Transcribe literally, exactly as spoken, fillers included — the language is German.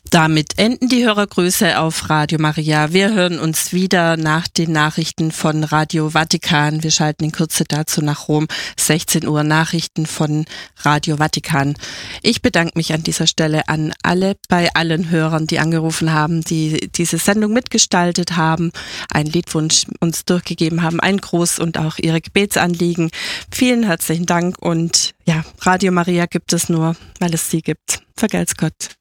Damit enden die Hörergrüße auf Radio Maria. Wir hören uns wieder nach den Nachrichten von Radio Vatikan. Wir schalten in Kürze dazu nach Rom. sechzehn Uhr Nachrichten von Radio Vatikan. Ich bedanke mich an dieser Stelle an alle, bei allen Hörern, die angerufen haben, die diese Sendung mitgestaltet haben, einen Liedwunsch uns durchgegeben haben, ein Gruß und auch ihre Gebetsanliegen. Vielen herzlichen Dank und ja, Radio Maria gibt es nur, weil es sie gibt. Vergelt's Gott.